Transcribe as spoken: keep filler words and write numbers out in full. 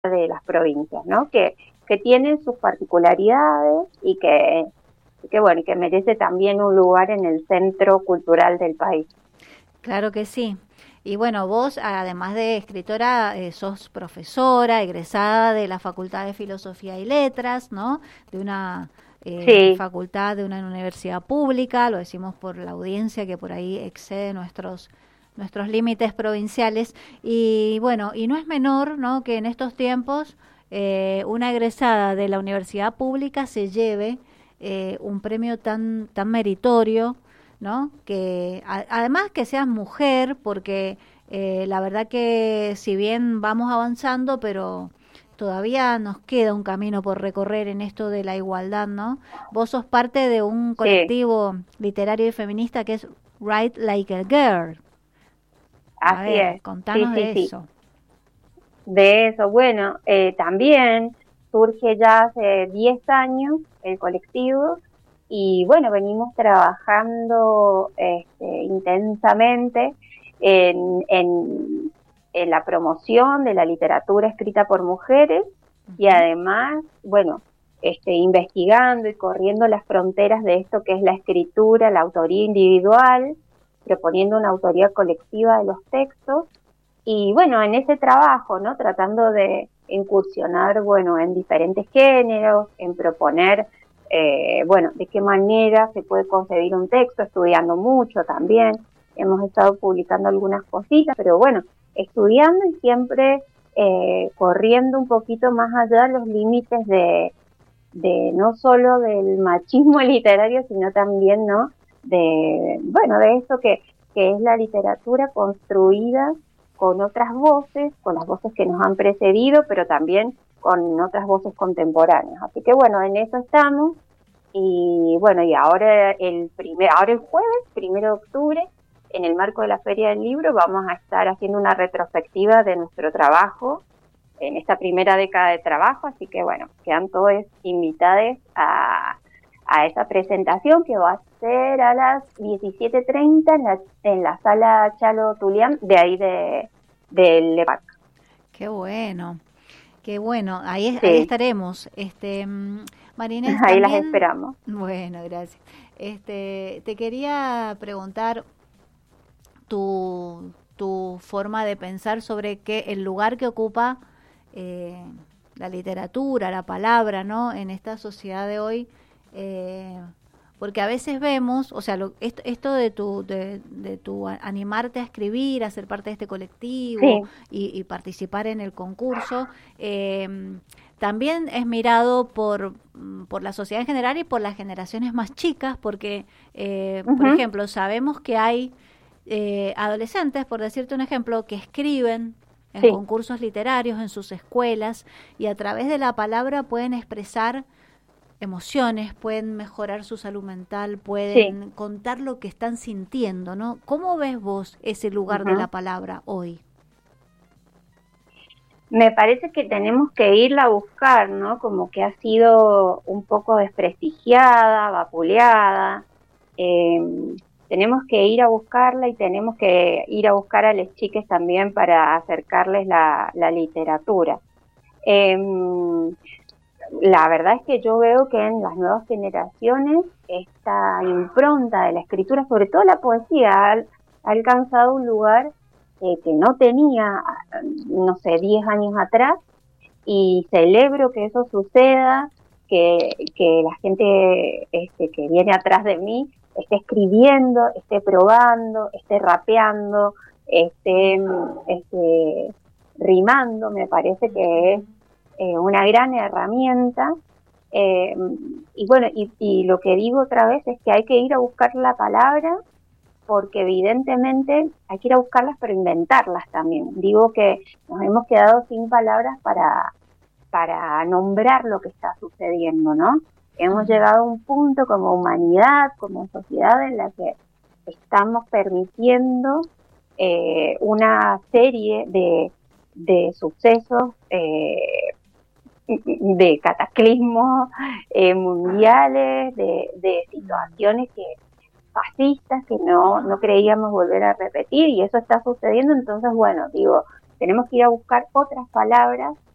de las provincias, ¿no? Que, que tienen sus particularidades y que, que, bueno, que merece también un lugar en el centro cultural del país. Claro que sí. Y bueno, vos, además de escritora, eh, sos profesora, egresada de la Facultad de Filosofía y Letras, ¿no? De una eh, Sí, facultad de una universidad pública, lo decimos por la audiencia que por ahí excede nuestros nuestros límites provinciales. Y bueno, y no es menor, ¿no? Que en estos tiempos eh, una egresada de la universidad pública se lleve eh, un premio tan tan meritorio, ¿no? Que a, además que seas mujer, porque eh, la verdad que si bien vamos avanzando, pero todavía nos queda un camino por recorrer en esto de la igualdad, ¿no? Vos sos parte de un sí, colectivo literario y feminista que es Write Like a Girl. A así ver, es. Sí, contanos sí, de sí. eso. De eso, bueno, eh, también surge ya hace diez años el colectivo y bueno, venimos trabajando este, intensamente en, en, en la promoción de la literatura escrita por mujeres y Ujú. además, bueno, este, investigando y corriendo las fronteras de esto que es la escritura, la autoría individual, proponiendo una autoría colectiva de los textos y bueno, en ese trabajo, ¿no? Tratando de incursionar, bueno, en diferentes géneros, en proponer, eh, bueno, de qué manera se puede concebir un texto, estudiando mucho también. Hemos estado publicando algunas cositas, pero bueno, estudiando y siempre eh, corriendo un poquito más allá de los límites de, de no solo del machismo literario, sino también, ¿no? De, bueno, de eso que, que es la literatura construida con otras voces, con las voces que nos han precedido, pero también con otras voces contemporáneas. Así que bueno, en eso estamos. Y bueno, y ahora el primer, ahora el jueves, primero de octubre, en el marco de la Feria del Libro, vamos a estar haciendo una retrospectiva de nuestro trabajo en esta primera década de trabajo, así que bueno, quedan todos invitados a, a esa presentación que va a ser a las diecisiete treinta en la, en la sala Chalo Tulián, de ahí de, del LEPAC. Qué bueno, qué bueno. Ahí, ahí Sí, estaremos. Este, mm, Marinés, ahí las también, esperamos. bueno, gracias. Este, te quería preguntar tu, tu forma de pensar sobre que el lugar que ocupa eh, la literatura, la palabra, ¿no? En esta sociedad de hoy, eh, porque a veces vemos, o sea, lo, esto, esto de tu, de, de tu animarte a escribir, a ser parte de este colectivo Sí, y, y participar en el concurso, eh, también es mirado por, por la sociedad en general y por las generaciones más chicas, porque, eh, por uh-huh, ejemplo, sabemos que hay eh, adolescentes, por decirte un ejemplo, que escriben en sí, concursos literarios, en sus escuelas, y a través de la palabra pueden expresar emociones, pueden mejorar su salud mental, sí. pueden contar lo que están sintiendo, ¿no? ¿Cómo ves vos ese lugar de la Uh-huh. palabra hoy? Me parece que tenemos que irla a buscar, ¿no? Como que ha sido un poco desprestigiada, vapuleada. Eh, tenemos que ir a buscarla y tenemos que ir a buscar a las chiques también para acercarles la, la literatura. Eh, la verdad es que yo veo que en las nuevas generaciones esta impronta de la escritura, sobre todo la poesía, ha, ha alcanzado un lugar eh, que no tenía, no sé, diez años atrás, y celebro que eso suceda, que, que la gente este, que viene atrás de mí esté escribiendo, esté probando, esté rapeando, esté, esté rimando. Me parece que es eh, una gran herramienta. Eh, y bueno, y, y lo que digo otra vez es que hay que ir a buscar la palabra porque evidentemente hay que ir a buscarlas pero inventarlas también. Digo que nos hemos quedado sin palabras para, para nombrar lo que está sucediendo, ¿no? Hemos llegado a un punto como humanidad, como sociedad en la que estamos permitiendo eh, una serie de, de sucesos eh, de cataclismos eh, mundiales, de, de situaciones que fascistas que no, no creíamos volver a repetir y eso está sucediendo, entonces bueno, digo, tenemos que ir a buscar otras palabras